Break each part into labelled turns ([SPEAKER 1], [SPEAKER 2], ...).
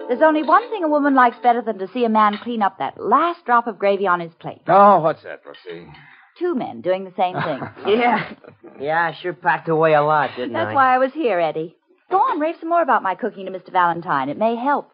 [SPEAKER 1] There's only one thing a woman likes better than to see a man clean up that last drop of gravy on his plate.
[SPEAKER 2] Oh, what's that, Brooksy?
[SPEAKER 1] Two men doing the same thing.
[SPEAKER 3] Yeah, I sure packed away a lot, didn't I?
[SPEAKER 1] That's why I was here, Eddie. Go on, rave some more about my cooking to Mr. Valentine. It may help.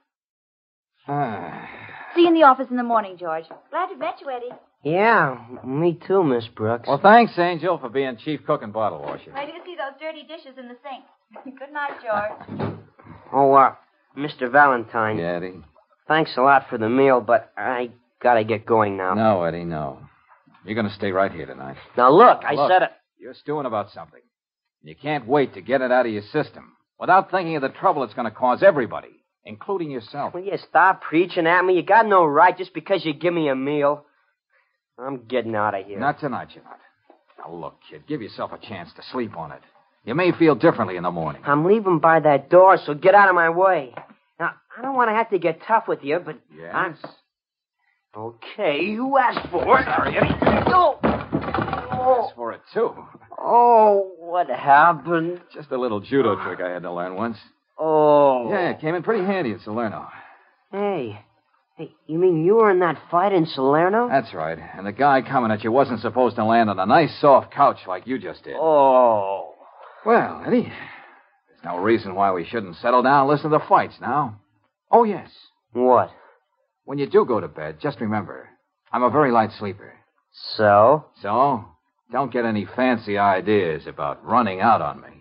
[SPEAKER 1] See you in the office in the morning, George. Glad to met you, Eddie.
[SPEAKER 3] Yeah, me too, Miss Brooks.
[SPEAKER 2] Well, thanks, Angel, for being chief cook and bottle washer.
[SPEAKER 1] Wait till you see those dirty dishes in the sink. Good night, George.
[SPEAKER 3] Oh, Mr. Valentine.
[SPEAKER 2] Yeah, Eddie?
[SPEAKER 3] Thanks a lot for the meal, but I gotta get going now.
[SPEAKER 2] No, Eddie, no. You're going to stay right here tonight.
[SPEAKER 3] Now, look, I
[SPEAKER 2] Look,
[SPEAKER 3] said it.
[SPEAKER 2] You're stewing about something. You can't wait to get it out of your system without thinking of the trouble it's going to cause everybody, including yourself.
[SPEAKER 3] Will you stop preaching at me? You got no right just because you give me a meal. I'm getting out of here.
[SPEAKER 2] Not tonight, you're not. Now, look, kid, give yourself a chance to sleep on it. You may feel differently in the morning.
[SPEAKER 3] I'm leaving by that door, so get out of my way. Now, I don't want to have to get tough with you, but...
[SPEAKER 2] Yes?
[SPEAKER 3] Okay, you asked for it. Sorry, Eddie. Oh.
[SPEAKER 2] Asked for it, too.
[SPEAKER 3] Oh, what happened?
[SPEAKER 2] Just a little judo trick I had to learn once.
[SPEAKER 3] Oh.
[SPEAKER 2] Yeah, it came in pretty handy at Salerno.
[SPEAKER 3] Hey, you mean you were in that fight in Salerno?
[SPEAKER 2] That's right. And the guy coming at you wasn't supposed to land on a nice soft couch like you just did.
[SPEAKER 3] Oh.
[SPEAKER 2] Well, Eddie, there's no reason why we shouldn't settle down and listen to the fights now. Oh, yes.
[SPEAKER 3] What?
[SPEAKER 2] When you do go to bed, just remember, I'm a very light sleeper.
[SPEAKER 3] So?
[SPEAKER 2] So, don't get any fancy ideas about running out on me.